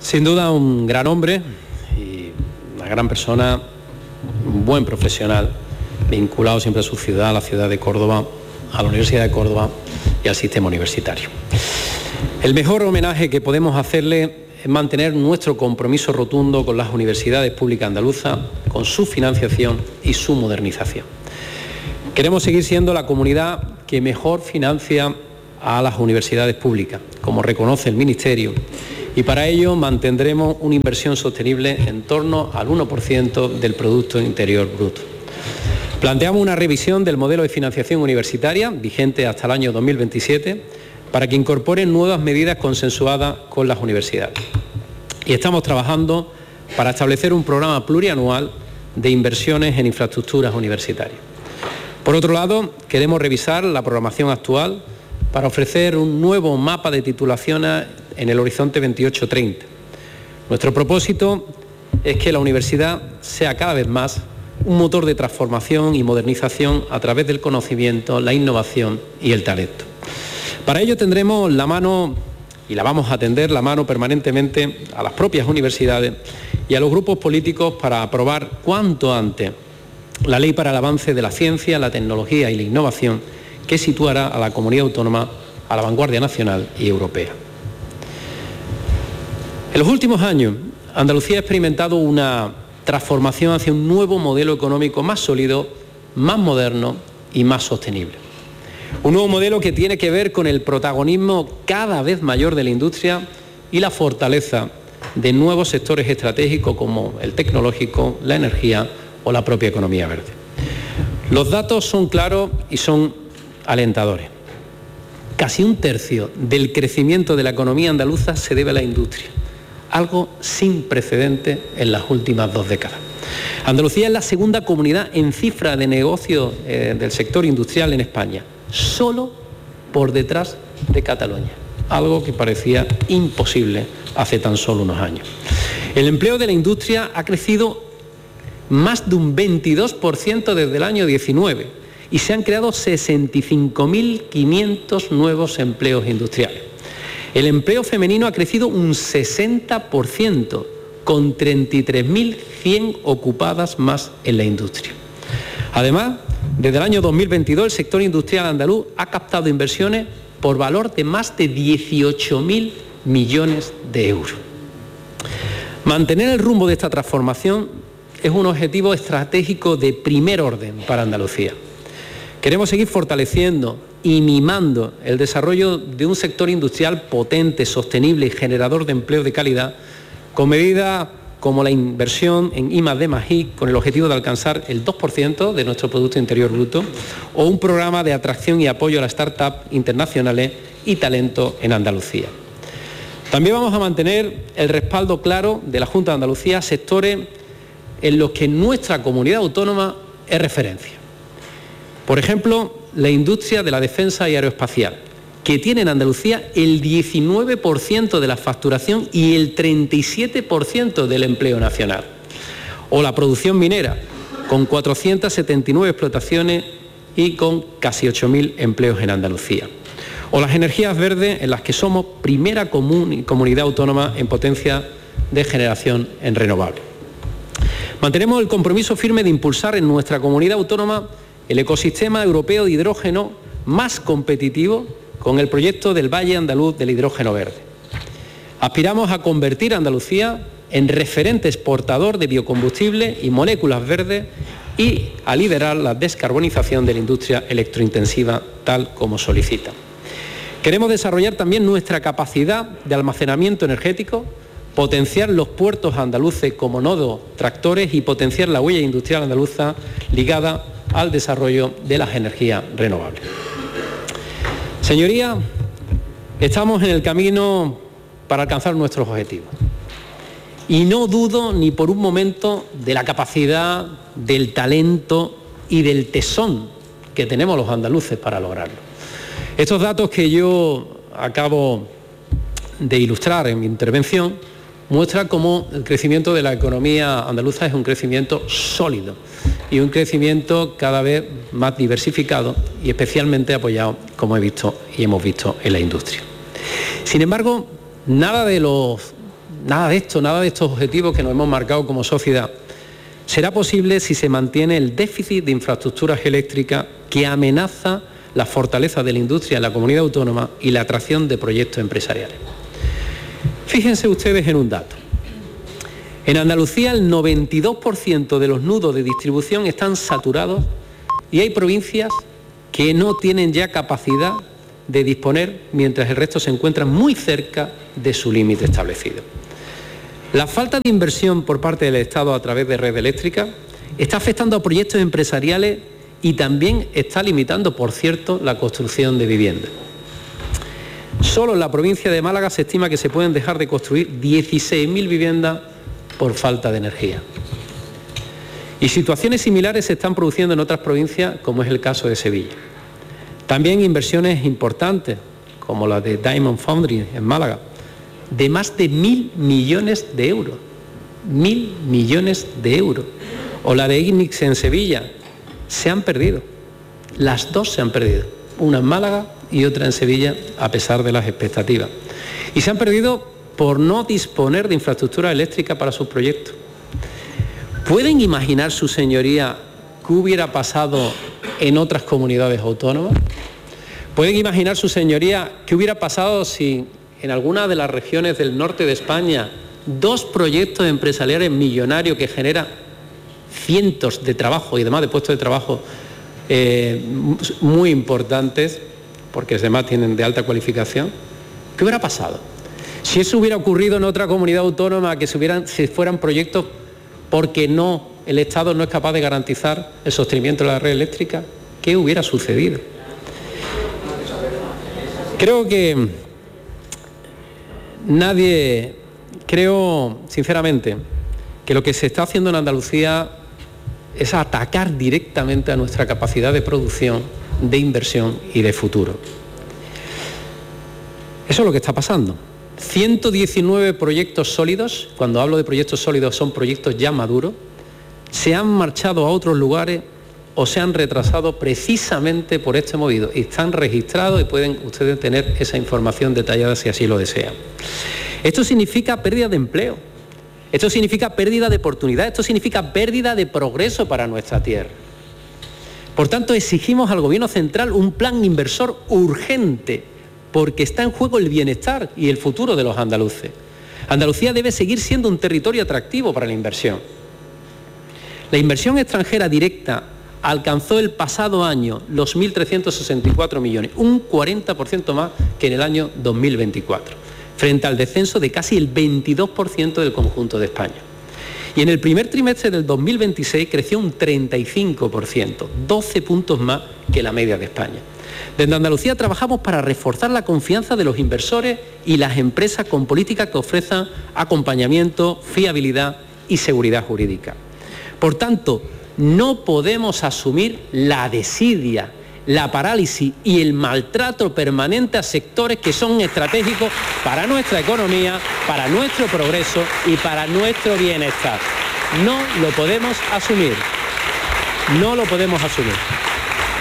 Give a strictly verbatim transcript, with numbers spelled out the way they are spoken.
Sin duda un gran hombre y una gran persona, un buen profesional, vinculado siempre a su ciudad, a la ciudad de Córdoba, a la Universidad de Córdoba y al sistema universitario. El mejor homenaje que podemos hacerle es mantener nuestro compromiso rotundo con las universidades públicas andaluzas, con su financiación y su modernización. Queremos seguir siendo la comunidad que mejor financia a las universidades públicas, como reconoce el Ministerio, y para ello mantendremos una inversión sostenible en torno al uno por ciento del Producto Interior Bruto. Planteamos una revisión del modelo de financiación universitaria, vigente hasta el año dos mil veintisiete, para que incorporen nuevas medidas consensuadas con las universidades. Y estamos trabajando para establecer un programa plurianual de inversiones en infraestructuras universitarias. Por otro lado, queremos revisar la programación actual para ofrecer un nuevo mapa de titulaciones en el horizonte veintiocho treinta. Nuestro propósito es que la universidad sea cada vez más un motor de transformación y modernización a través del conocimiento, la innovación y el talento. Para ello tendremos la mano, y la vamos a tender la mano permanentemente a las propias universidades y a los grupos políticos para aprobar cuanto antes la Ley para el Avance de la Ciencia, la Tecnología y la Innovación, que situará a la comunidad autónoma a la vanguardia nacional y europea. En los últimos años, Andalucía ha experimentado una transformación hacia un nuevo modelo económico más sólido, más moderno y más sostenible. Un nuevo modelo que tiene que ver con el protagonismo cada vez mayor de la industria y la fortaleza de nuevos sectores estratégicos como el tecnológico, la energía o la propia economía verde. Los datos son claros y son alentadores. Casi un tercio del crecimiento de la economía andaluza se debe a la industria, algo sin precedentes en las últimas dos décadas. Andalucía es la segunda comunidad en cifra de negocio eh, del sector industrial en España, solo por detrás de Cataluña, algo que parecía imposible hace tan solo unos años. El empleo de la industria ha crecido más de un veintidós por ciento desde el año diecinueve y se han creado sesenta y cinco mil quinientos nuevos empleos industriales. El empleo femenino ha crecido un sesenta por ciento, con treinta y tres mil cien ocupadas más en la industria. Además, desde el año dos mil veintidós el sector industrial andaluz ha captado inversiones por valor de más de dieciocho mil millones de euros. Mantener el rumbo de esta transformación es un objetivo estratégico de primer orden para Andalucía. Queremos seguir fortaleciendo y mimando el desarrollo de un sector industrial potente, sostenible y generador de empleo de calidad, con medidas como la inversión en I más D más I, con el objetivo de alcanzar el dos por ciento de nuestro Producto Interior Bruto, o un programa de atracción y apoyo a las startups internacionales y talento en Andalucía. También vamos a mantener el respaldo claro de la Junta de Andalucía a sectores en los que nuestra comunidad autónoma es referencia. Por ejemplo, la industria de la defensa y aeroespacial, que tiene en Andalucía el diecinueve por ciento de la facturación y el treinta y siete por ciento del empleo nacional. O la producción minera, con cuatrocientas setenta y nueve explotaciones y con casi ocho mil empleos en Andalucía. O las energías verdes, en las que somos primera comun- comunidad autónoma en potencia de generación en renovables. Mantenemos el compromiso firme de impulsar en nuestra comunidad autónoma el ecosistema europeo de hidrógeno más competitivo con el proyecto del Valle Andaluz del Hidrógeno Verde. Aspiramos a convertir a Andalucía en referente exportador de biocombustibles y moléculas verdes y a liderar la descarbonización de la industria electrointensiva, tal como solicita. Queremos desarrollar también nuestra capacidad de almacenamiento energético, potenciar los puertos andaluces como nodos tractores y potenciar la huella industrial andaluza ligada al desarrollo de las energías renovables. Señorías, estamos en el camino para alcanzar nuestros objetivos. Y no dudo ni por un momento de la capacidad, del talento y del tesón que tenemos los andaluces para lograrlo. Estos datos que yo acabo de ilustrar en mi intervención muestran cómo el crecimiento de la economía andaluza es un crecimiento sólido y un crecimiento cada vez más diversificado y especialmente apoyado, como he visto y hemos visto, en la industria. Sin embargo, nada de los nada de esto, nada de estos objetivos que nos hemos marcado como sociedad será posible si se mantiene el déficit de infraestructuras eléctricas que amenaza la fortaleza de la industria en la comunidad autónoma y la atracción de proyectos empresariales. Fíjense ustedes en un dato. En Andalucía el noventa y dos por ciento de los nudos de distribución están saturados y hay provincias que no tienen ya capacidad de disponer, mientras el resto se encuentra muy cerca de su límite establecido. La falta de inversión por parte del Estado a través de red eléctrica está afectando a proyectos empresariales y también está limitando, por cierto, la construcción de viviendas. Solo en la provincia de Málaga se estima que se pueden dejar de construir dieciséis mil viviendas por falta de energía. Y situaciones similares se están produciendo en otras provincias, como es el caso de Sevilla. También inversiones importantes, como la de Diamond Foundry en Málaga, de más de mil millones de euros. Mil millones de euros. O la de Ignix en Sevilla, se han perdido. Las dos se han perdido. Una en Málaga y otra en Sevilla, a pesar de las expectativas. Y se han perdido por no disponer de infraestructura eléctrica para sus proyectos. ¿Pueden imaginar, su señoría, qué hubiera pasado en otras comunidades autónomas? ¿Pueden imaginar, su señoría, qué hubiera pasado si en alguna de las regiones del norte de España dos proyectos empresariales millonarios que generan cientos de trabajos y demás de puestos de trabajo eh, muy importantes, porque además tienen de alta cualificación? ¿Qué hubiera pasado? Si eso hubiera ocurrido en otra comunidad autónoma, que se hubieran, si fueran proyectos porque no, el Estado no es capaz de garantizar el sostenimiento de la red eléctrica, ¿qué hubiera sucedido? Creo que nadie, creo sinceramente que lo que se está haciendo en Andalucía es atacar directamente a nuestra capacidad de producción, de inversión y de futuro. Eso es lo que está pasando. ciento diecinueve proyectos sólidos, cuando hablo de proyectos sólidos son proyectos ya maduros, se han marchado a otros lugares o se han retrasado precisamente por este movido. Y están registrados y pueden ustedes tener esa información detallada si así lo desean. Esto significa pérdida de empleo, esto significa pérdida de oportunidad, esto significa pérdida de progreso para nuestra tierra. Por tanto, exigimos al Gobierno central un plan inversor urgente, porque está en juego el bienestar y el futuro de los andaluces. Andalucía debe seguir siendo un territorio atractivo para la inversión. La inversión extranjera directa alcanzó el pasado año los mil trescientos sesenta y cuatro millones, un cuarenta por ciento más que en el año dos mil veinticuatro, frente al descenso de casi el veintidós por ciento del conjunto de España. Y en el primer trimestre del dos mil veintiséis creció un treinta y cinco por ciento, doce puntos más que la media de España. Desde Andalucía trabajamos para reforzar la confianza de los inversores y las empresas con políticas que ofrezcan acompañamiento, fiabilidad y seguridad jurídica. Por tanto, no podemos asumir la desidia, la parálisis y el maltrato permanente a sectores que son estratégicos para nuestra economía, para nuestro progreso y para nuestro bienestar. No lo podemos asumir. No lo podemos asumir.